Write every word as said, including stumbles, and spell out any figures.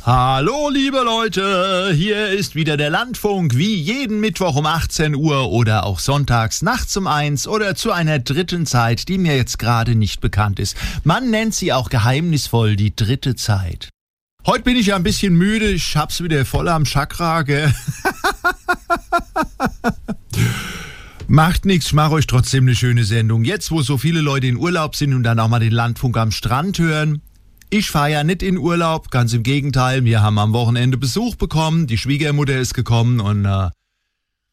Hallo liebe Leute, hier ist wieder der Landfunk, wie jeden Mittwoch um achtzehn Uhr oder auch sonntags nachts um eins oder zu einer dritten Zeit, die mir jetzt gerade nicht bekannt ist. Man nennt sie auch geheimnisvoll die dritte Zeit. Heute bin ich ja ein bisschen müde, ich hab's wieder voll am Chakra, gell? Macht nichts, ich mache euch trotzdem eine schöne Sendung. Jetzt, wo so viele Leute in Urlaub sind und dann auch mal den Landfunk am Strand hören. Ich fahre ja nicht in Urlaub, ganz im Gegenteil. Wir haben am Wochenende Besuch bekommen, die Schwiegermutter ist gekommen und äh,